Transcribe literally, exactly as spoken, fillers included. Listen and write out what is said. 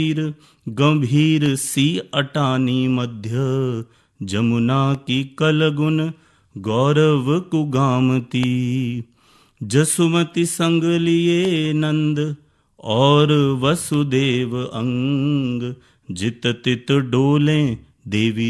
गंभीर सी अटानी मध्य, जमुना की कलगुन गौरव कुगामती। जसुमति संग लिए नंद और वसुदेव अंग, जित तित डोलें देवी